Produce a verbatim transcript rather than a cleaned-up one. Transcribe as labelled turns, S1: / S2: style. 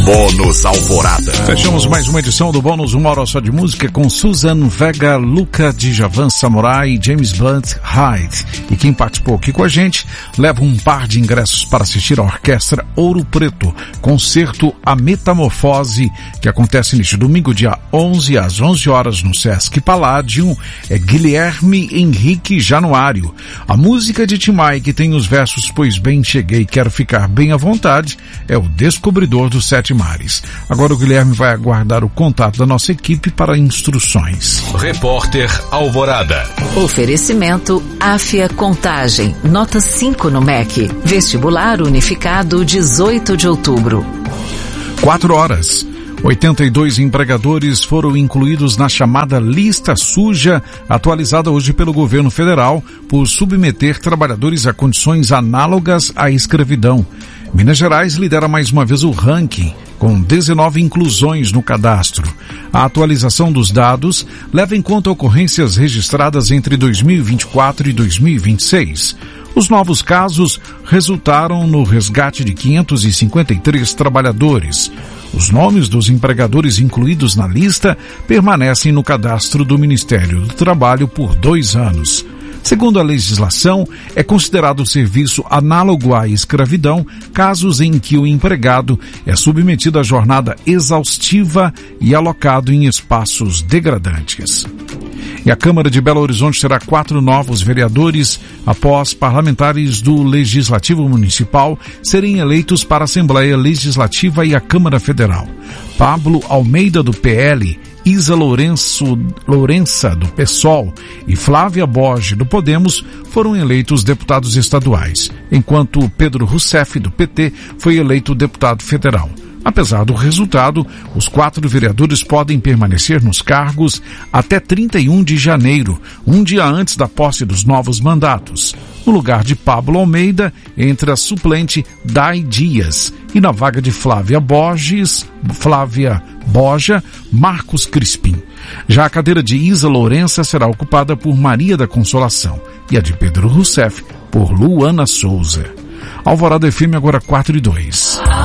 S1: Bônus Alvorada.
S2: Fechamos mais uma edição do Bônus Uma Hora Só de Música com Susan Vega, Luca Djavan, Samurai, James Blunt, Hyde. E quem participou aqui com a gente leva um par de ingressos para assistir à Orquestra Ouro Preto, concerto A Metamorfose, que acontece neste domingo, dia onze, às onze horas, no Sesc Palladium. É Guilherme Henrique Januário. A música de Tim Maia, que tem os versos Pois Bem Cheguei, Quero Ficar Bem à Vontade, é o descobridor dos sete mares. Agora o Guilherme vai aguardar o contato da nossa equipe para instruções.
S1: Repórter Alvorada.
S3: Oferecimento Áfia Contagem, nota cinco no M E C. Vestibular Unificado, dezoito de outubro.
S2: Quatro horas. oitenta e dois empregadores foram incluídos na chamada lista suja, atualizada hoje pelo governo federal, por submeter trabalhadores a condições análogas à escravidão. Minas Gerais lidera mais uma vez o ranking, com dezenove inclusões no cadastro. A atualização dos dados leva em conta ocorrências registradas entre dois mil e vinte e quatro e dois mil e vinte e seis. Os novos casos resultaram no resgate de quinhentos e cinquenta e três trabalhadores. Os nomes dos empregadores incluídos na lista permanecem no cadastro do Ministério do Trabalho por dois anos. Segundo a legislação, é considerado serviço análogo à escravidão casos em que o empregado é submetido à jornada exaustiva e alocado em espaços degradantes. E a Câmara de Belo Horizonte terá quatro novos vereadores após parlamentares do Legislativo Municipal serem eleitos para a Assembleia Legislativa e a Câmara Federal. Pablo Almeida, do P L, Isa Lourenço, Lourença, do PSOL, e Flávia Borges, do Podemos, foram eleitos deputados estaduais, enquanto Pedro Rousseff, do P T, foi eleito deputado federal. Apesar do resultado, os quatro vereadores podem permanecer nos cargos até trinta e um de janeiro, um dia antes da posse dos novos mandatos. No lugar de Pablo Almeida, entra a suplente Dai Dias, e na vaga de Flávia Borges, Flávia Borja, Marcos Crispim. Já a cadeira de Isa Lourença será ocupada por Maria da Consolação e a de Pedro Rousseff por Luana Souza. Alvorada F M agora quatro e dois.